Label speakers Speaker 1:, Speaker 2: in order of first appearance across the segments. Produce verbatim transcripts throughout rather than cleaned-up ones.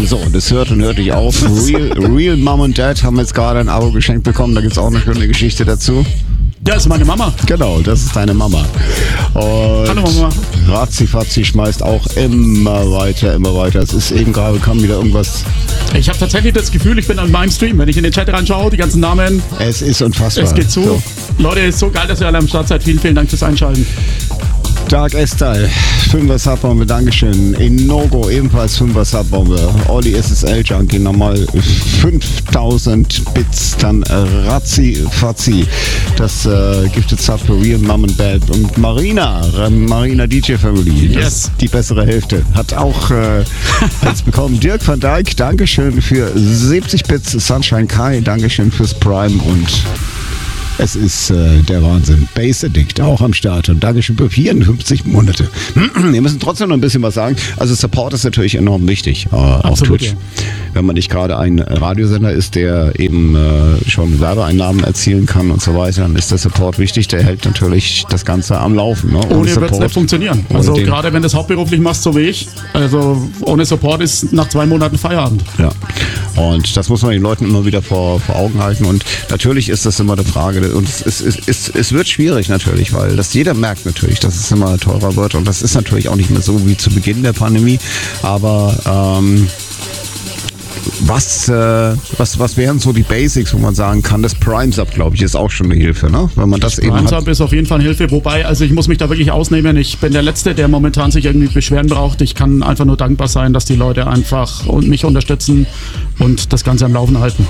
Speaker 1: So, das hört und hört nicht auf. Real, Real Mom and Dad haben jetzt gerade ein Abo geschenkt bekommen. Da gibt es auch eine schöne Geschichte dazu.
Speaker 2: Das ist meine Mama.
Speaker 1: Genau, das ist deine Mama. Und
Speaker 2: hallo Mama.
Speaker 1: Razzi-Fazzi schmeißt auch immer weiter, immer weiter. Es ist eben gerade, kam wieder irgendwas.
Speaker 2: Ich habe tatsächlich das Gefühl, ich bin an meinem Stream. Wenn ich in den Chat reinschaue, die ganzen Namen.
Speaker 1: Es ist unfassbar.
Speaker 2: Es geht zu. So. Leute, es ist so geil, dass ihr alle am Start seid. Vielen, vielen Dank fürs Einschalten.
Speaker 1: Dark S-Style, fünfer Subbombe, Dankeschön. Inogo, ebenfalls fünfer Subbombe. Olli S S L Junkie, nochmal fünftausend Bits. Dann Razzi Fazzi, das äh, Gifted Sub für Real Mom and Dad. Und Marina, äh, Marina D J Family, das
Speaker 2: yes.
Speaker 1: Die bessere Hälfte, hat auch äh, jetzt bekommen. Dirk van Dijk, Dankeschön für siebzig Bits. Sunshine Kai, Dankeschön fürs Prime und es ist äh, der Wahnsinn. Bass Addict auch am Start und Dankeschön für vierundfünfzig Monate. Wir müssen trotzdem noch ein bisschen was sagen. Also Support ist natürlich enorm wichtig äh, auf Twitch. Ja. Wenn man nicht gerade ein Radiosender ist, der eben äh, schon Werbeeinnahmen erzielen kann und so weiter, dann ist der Support wichtig. Der hält natürlich das Ganze am Laufen. Ne?
Speaker 2: Ohne, ohne wird es nicht funktionieren. Also gerade wenn du es hauptberuflich machst, so wie ich, also ohne Support ist nach zwei Monaten Feierabend.
Speaker 1: Ja. Und das muss man den Leuten immer wieder vor, vor Augen halten. Und natürlich ist das immer eine Frage. Und es, es, es, es, es wird schwierig natürlich, weil das jeder merkt natürlich, dass es immer teurer wird. Und das ist natürlich auch nicht mehr so wie zu Beginn der Pandemie. Aber ähm, was, äh, was, was wären so die Basics, wo man sagen kann, das Prime-Sub, glaube ich, ist auch schon eine Hilfe, ne? Wenn man das, das eben hat.
Speaker 2: Prime-Sub ist auf jeden Fall eine Hilfe, wobei, also ich muss mich da wirklich ausnehmen. Ich bin der Letzte, der momentan sich irgendwie beschweren braucht. Ich kann einfach nur dankbar sein, dass die Leute einfach mich unterstützen und das Ganze am Laufen halten.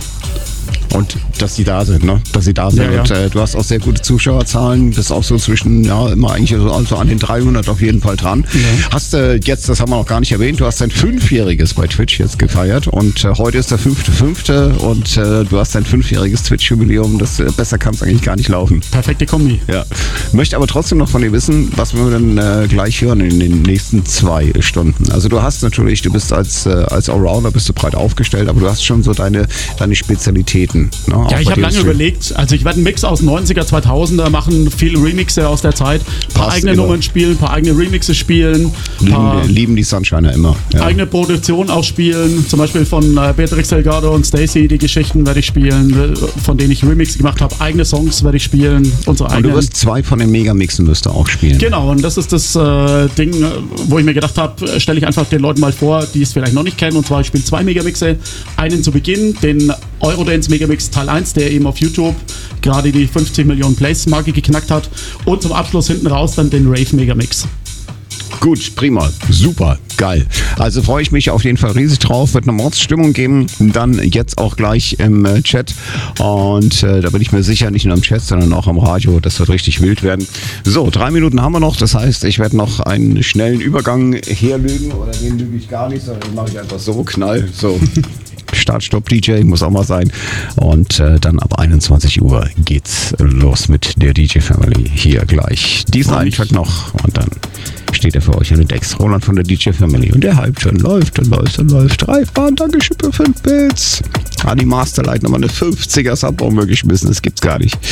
Speaker 1: Und dass sie da sind, ne? Dass sie da sind. Ja, ja. Und äh, du hast auch sehr gute Zuschauerzahlen. Bist auch so zwischen, ja, immer eigentlich so also an den dreihundert auf jeden Fall dran. Ja. Hast äh, jetzt, das haben wir noch gar nicht erwähnt, du hast dein Fünfjähriges bei Twitch jetzt gefeiert. Und äh, heute ist der fünfte fünfte und äh, du hast dein fünfjähriges Twitch-Jubiläum. Das äh, besser kann es eigentlich gar nicht laufen.
Speaker 2: Perfekte Kombi.
Speaker 1: Ja. Möchte aber trotzdem noch von dir wissen, was wir dann äh, gleich hören in den nächsten zwei Stunden. Also du hast natürlich, du bist als, äh, als Allrounder bist du breit aufgestellt, aber du hast schon so deine, deine Spezialitäten. No,
Speaker 2: ja, ich habe lange überlegt, also ich werde einen Mix aus neunziger, zweitausender machen, viele Remixe aus der Zeit, ein paar eigene immer. Nummern spielen, ein paar eigene Remixe spielen.
Speaker 1: Lieben, die, lieben die Sunshiner immer.
Speaker 2: Ja. Eigene Produktion auch spielen, zum Beispiel von äh, Beatrix Delgado und Stacy, die Geschichten werde ich spielen, von denen ich Remixe gemacht habe, eigene Songs werde ich spielen, unsere eigenen.
Speaker 1: Und du wirst zwei von den Megamixen wirst du auch spielen.
Speaker 2: Genau, und das ist das äh, Ding, wo ich mir gedacht habe, stelle ich einfach den Leuten mal vor, die es vielleicht noch nicht kennen, und zwar ich spiele zwei Megamixe, einen zu Beginn, den Eurodance Megamix Teil eins, der eben auf YouTube gerade die fünfzig Millionen Plays-Marke geknackt hat, und zum Abschluss hinten raus dann den Rave Megamix.
Speaker 1: Gut, prima, super, geil. Also freue ich mich auf jeden Fall riesig drauf, wird eine Mordsstimmung geben, dann jetzt auch gleich im äh, Chat und äh, da bin ich mir sicher, nicht nur im Chat, sondern auch am Radio, das wird richtig wild werden. So, drei Minuten haben wir noch, das heißt, ich werde noch einen schnellen Übergang herlügen, oder den lüge ich gar nicht, sondern den mache ich einfach so, knall, so. Start, Stopp, D J, muss auch mal sein. Und äh, dann ab einundzwanzig Uhr geht's los mit der D J Family hier gleich. Diesen einen Track noch und dann steht er für euch an den Decks. Roland von der D J Family und der hype schon läuft und läuft und läuft. Reifbahn, Dankeschön für fünf Bits. An die Masterlight nochmal eine fünfziger Subbombe geschmissen, das gibt's gar nicht.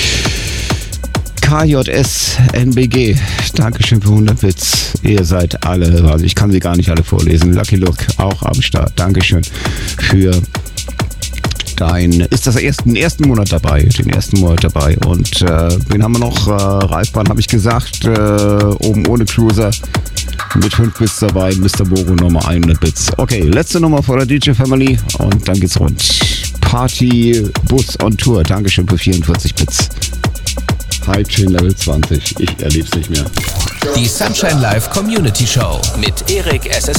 Speaker 1: K J S N B G, Dankeschön für hundert Bits. Ihr seid alle, also ich kann sie gar nicht alle vorlesen. Lucky Look, auch am Start. Dankeschön für dein, ist das erst, den ersten Monat dabei, den ersten Monat dabei. Und äh, wen haben wir noch? Äh, Reifbahn habe ich gesagt, äh, oben ohne Cruiser. Mit fünf Bits dabei, Mister Bogo nochmal hundert Bits. Okay, letzte Nummer vor der D J Family und dann geht's rund. Party Bus on Tour, Dankeschön für vierundvierzig Bits. Hype Chain Level zwanzig. Ich erleb's nicht mehr.
Speaker 3: Die Sunshine Live Community Show mit Erik S S